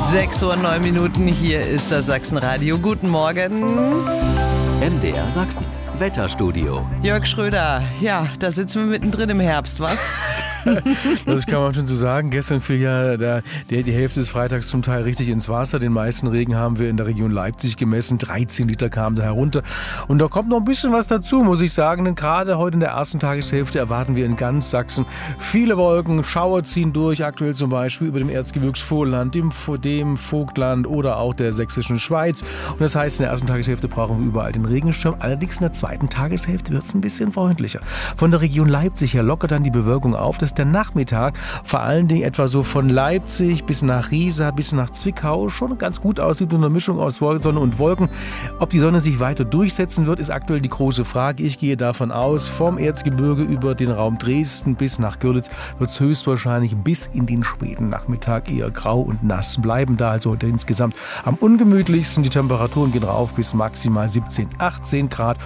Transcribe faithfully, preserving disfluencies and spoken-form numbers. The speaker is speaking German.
sechs Uhr neun Minuten, hier ist das Sachsenradio. Guten Morgen. M D R Sachsen, Wetterstudio. Jörg Schröder, ja, da sitzen wir mittendrin im Herbst, was? Das kann man schon so sagen. Gestern fiel ja der, der, die Hälfte des Freitags zum Teil richtig ins Wasser. Den meisten Regen haben wir in der Region Leipzig gemessen. dreizehn Liter kamen da herunter. Und da kommt noch ein bisschen was dazu, muss ich sagen. Denn gerade heute in der ersten Tageshälfte erwarten wir in ganz Sachsen viele Wolken. Schauer ziehen durch, aktuell zum Beispiel über dem Erzgebirgs Vorland, dem, dem Vogtland oder auch der sächsischen Schweiz. Und das heißt, in der ersten Tageshälfte brauchen wir überall den Regenschirm. Allerdings in der zweiten Tageshälfte wird es ein bisschen freundlicher. Von der Region Leipzig her lockert dann die Bewölkung auf. Das der Nachmittag vor allen Dingen etwa so von Leipzig bis nach Riesa, bis nach Zwickau schon ganz gut aussieht mit einer Mischung aus Sonne und Wolken. Ob die Sonne sich weiter durchsetzen wird, ist aktuell die große Frage. Ich gehe davon aus, vom Erzgebirge über den Raum Dresden bis nach Görlitz wird es höchstwahrscheinlich bis in den späten Nachmittag eher grau und nass bleiben. Da also insgesamt am ungemütlichsten. Die Temperaturen gehen rauf bis maximal siebzehn, achtzehn Grad